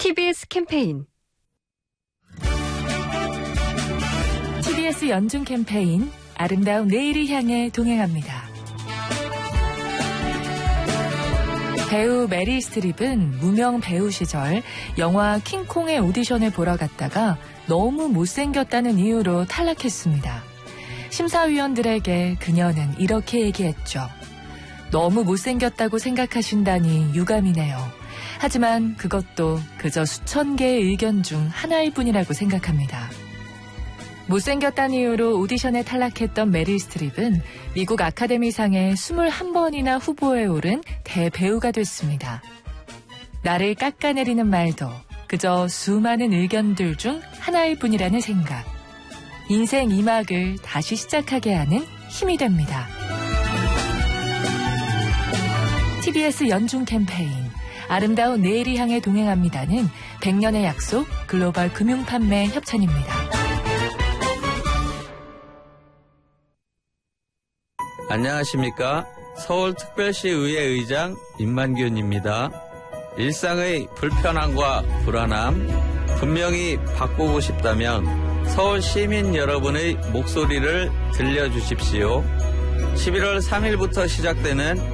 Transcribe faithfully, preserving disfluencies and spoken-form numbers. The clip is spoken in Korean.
티비에스 캠페인 티비에스 연중 캠페인 아름다운 내일을 향해 동행합니다. 배우 메릴 스트립은 무명 배우 시절 영화 킹콩의 오디션을 보러 갔다가 너무 못생겼다는 이유로 탈락했습니다. 심사위원들에게 그녀는 이렇게 얘기했죠. 너무 못생겼다고 생각하신다니 유감이네요. 하지만 그것도 그저 수천 개의 의견 중 하나일 뿐이라고 생각합니다. 못생겼다는 이유로 오디션에 탈락했던 메릴 스트립은 미국 아카데미상에 이십일 번이나 후보에 오른 대배우가 됐습니다. 나를 깎아내리는 말도 그저 수많은 의견들 중 하나일 뿐이라는 생각. 인생 이 막을 다시 시작하게 하는 힘이 됩니다. 티비에스 연중 캠페인 아름다운 내일을 향해 동행합니다는 백 년의 약속 글로벌 금융판매 협찬입니다. 안녕하십니까. 서울특별시의회 의장 임만균입니다. 일상의 불편함과 불안함 분명히 바꾸고 싶다면 서울 시민 여러분의 목소리를 들려주십시오. 십일월 삼일부터 시작되는